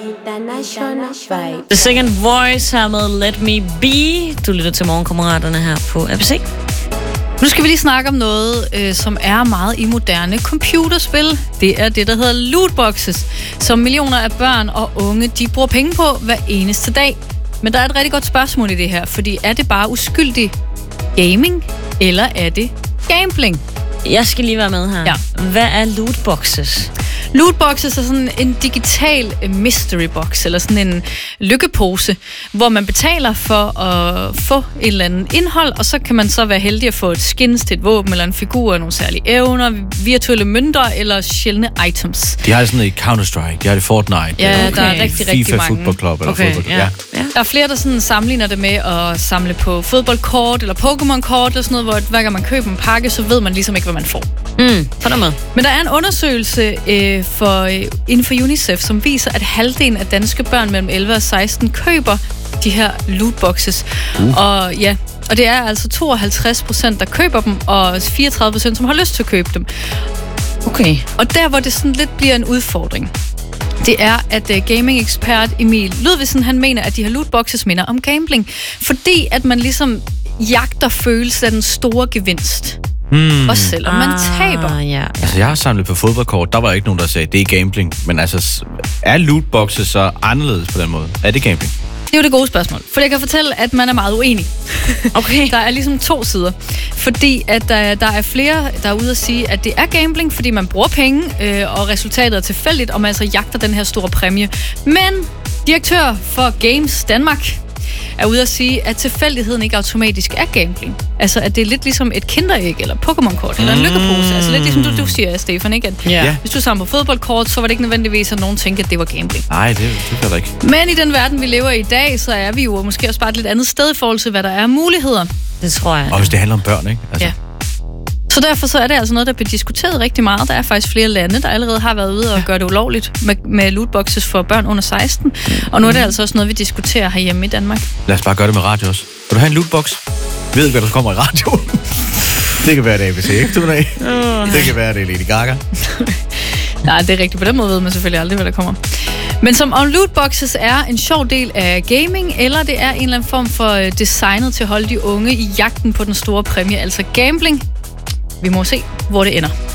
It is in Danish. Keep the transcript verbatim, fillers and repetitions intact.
The Second Voice her med Let Me Be. Du lytter til Morgenkammeraterne her på A B C. Nu skal vi lige snakke om noget, øh, som er meget i moderne computerspil. Det er det, der hedder lootboxes, som millioner af børn og unge, de bruger penge på hver eneste dag. Men der er et rigtig godt spørgsmål i det her, fordi er det bare uskyldig gaming, eller er det gambling? Jeg skal lige være med her. Ja. Hvad er lootboxes? Lootboxes er sådan en digital mystery box, eller sådan en lykkepose, hvor man betaler for at få et eller andet indhold, og så kan man så være heldig at få et skins til et våben, eller en figur, nogle særlige evner, virtuelle mønter, eller sjældne items. De har det sådan i Counter-Strike, de har det i Fortnite. Ja, okay. Der er rigtig, rigtig FIFA mange. Football Club, eller Okay, Football Club. ja. Ja. Ja. Der er flere, der sådan sammenligner det med at samle på fodboldkort, eller Pokémon-kort, eller sådan noget, hvor hver gang man køber en pakke, så ved man ligesom ikke, hvad man får. Mm, på den måde. Men der er en undersøgelse øh, for, øh, inden for UNICEF, som viser, at halvdelen af danske børn mellem elleve og seksten køber de her lootboxes. Uh. Og ja, og det er altså tooghalvtreds procent, der køber dem, og fireogtredive procent, som har lyst til at købe dem. Okay. Og der, hvor det sådan lidt bliver en udfordring, det er, at uh, gaming-ekspert Emil Ludvigsen, han mener, at de her lootboxes minder om gambling. Fordi at man ligesom jagter følelsen af den store gevinst. Hmm. Også selvom man taber. Ah, ja. Altså, jeg har samlet på fodboldkort, der var ikke nogen, der sagde, det er gambling. Men altså, er lootboxes så anderledes på den måde? Er det gambling? Det er jo det gode spørgsmål. For jeg kan fortælle, at man er meget uenig. Okay. Der er ligesom to sider. Fordi at der, der er flere, der er ude at sige, at det er gambling, fordi man bruger penge, øh, og resultatet er tilfældigt, og man altså jagter den her store præmie. Men direktør for Games Danmark er ude at sige, at tilfældigheden ikke automatisk er gambling. Altså, at det er lidt ligesom et kinderæg, eller Pokémon-kort, eller en lykkepose. Altså lidt ligesom du, du siger, Stefan, ikke? At Ja. hvis du samler på fodboldkort, så var det ikke nødvendigvis, at nogen tænkte, at det var gambling. Nej, det, det gør der ikke. Men i den verden, vi lever i i dag, så er vi jo måske også bare et lidt andet sted i forhold til, hvad der er af muligheder. Det tror jeg. Og hvis det handler om børn, ikke? Altså. Ja. Så derfor så er det altså noget, der bliver diskuteret rigtig meget. Der er faktisk flere lande, der allerede har været ude og gøre det ulovligt med, med lootboxes for børn under seksten. Og nu er det altså også noget, vi diskuterer herhjemme i Danmark. Lad os bare gøre det med radio også. Vil du have en lootbox? Ved ikke, hvad der kommer i radioen? Det kan være, det er A B C eftermiddag. Det kan være, det er Lady Gaga. Nej, det er rigtigt. På den måde ved man selvfølgelig aldrig, hvad der kommer. Men som om lootboxes er en sjov del af gaming, eller det er en eller anden form for designet til at holde de unge i jagten på den store præmie, altså gambling. Vi må se, hvor det ender.